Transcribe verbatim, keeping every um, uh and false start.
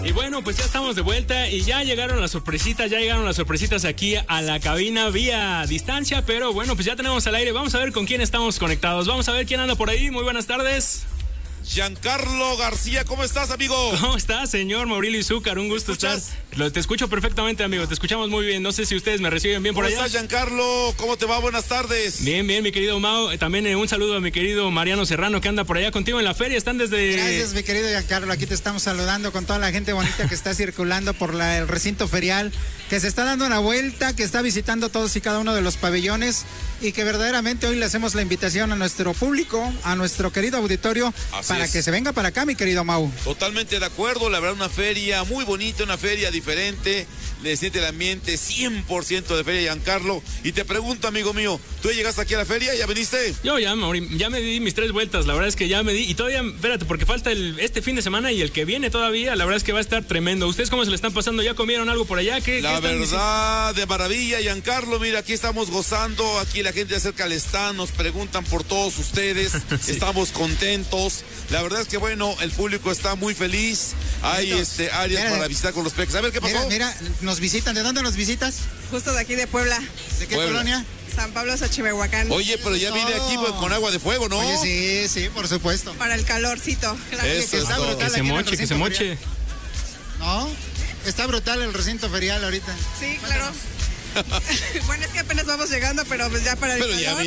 Y bueno, pues ya estamos de vuelta y ya llegaron las sorpresitas, ya llegaron las sorpresitas aquí a la cabina vía distancia, pero bueno, pues ya tenemos al aire. Vamos a ver con quién estamos conectados. Vamos a ver quién anda por ahí. Muy buenas tardes. Giancarlo García, ¿cómo estás, amigo? ¿Cómo estás, señor Mauricio Izúcar? Un gusto estar. Lo, te escucho perfectamente, amigo. Te escuchamos muy bien. No sé si ustedes me reciben bien por allá. ¿Cómo estás, Giancarlo? ¿Cómo te va? Buenas tardes. Bien, bien, mi querido Mau. También eh, un saludo a mi querido Mariano Serrano, que anda por allá contigo en la feria. Están desde... Gracias, mi querido Giancarlo. Aquí te estamos saludando con toda la gente bonita que está circulando por la, el recinto ferial, que se está dando una vuelta, que está visitando todos y cada uno de los pabellones y que verdaderamente hoy le hacemos la invitación a nuestro público, a nuestro querido auditorio, Así para es. que se venga para acá, mi querido Mau. Totalmente de acuerdo, la verdad una feria muy bonita, una feria diferente, le siente el ambiente cien por ciento de feria, Giancarlo. Y te pregunto, amigo mío, ¿tú ya llegaste aquí a la feria? ¿Ya viniste? Yo ya, Mauri, ya me di mis tres vueltas, la verdad es que ya me di, y todavía, espérate, porque falta el, este fin de semana y el que viene todavía, la verdad es que va a estar tremendo. ¿Ustedes cómo se le están pasando? ¿Ya comieron algo por allá? ¿Qué, La qué están verdad, de maravilla, Giancarlo, mira, aquí estamos gozando, aquí la gente acerca al stand, nos preguntan por todos ustedes, sí. Estamos contentos, la verdad es que bueno, el público está muy feliz, hay este áreas mira, para visitar con los peques. A ver, ¿qué pasó? Mira, mira, nos visitan, ¿de dónde nos visitas? Justo de aquí de Puebla. ¿De qué Puebla. colonia? San Pablo Xochimehuacán. Oye, pero ya viene aquí pues, con agua de fuego, ¿no? Oye, sí, sí, por supuesto. Para el calorcito. Claro. Eso que es está todo. brutal Que se aquí en el moche, que se recinto moche. ferial. ¿No? Está brutal el recinto ferial ahorita. Sí, claro. Bueno, es que apenas vamos llegando, pero pues ya para el Pero ya calor.